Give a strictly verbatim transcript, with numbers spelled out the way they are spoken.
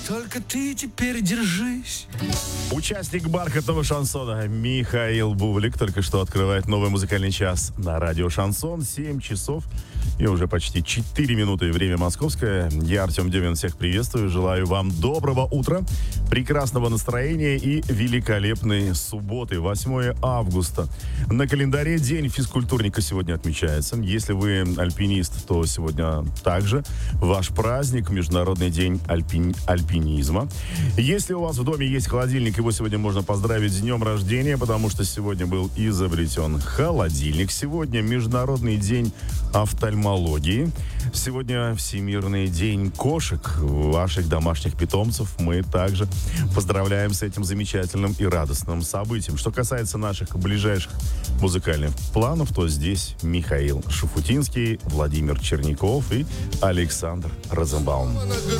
Только ты теперь держись. Участник бархатного шансона Михаил Бублик только что открывает новый музыкальный час на радио «Шансон». семь часов и уже почти четыре минуты. Время московское. Я, Артем Демин, всех приветствую. Желаю вам доброго утра, прекрасного настроения и великолепной субботы, восьмое августа. На календаре День физкультурника сегодня отмечается. Если вы альпинист, то сегодня также ваш праздник, Международный день альпи... альпинизма. Если у вас в доме есть холодильник, его сегодня можно поздравить с днем рождения, потому что сегодня был изобретен холодильник. Сегодня Международный день офтальмологии. Сегодня Всемирный день кошек, ваших домашних питомцев. Мы также поздравляем с этим замечательным и радостным событием. Что касается наших ближайших музыкальных планов, то здесь Михаил Шуфутинский, Владимир Черняков и Александр Розенбаум.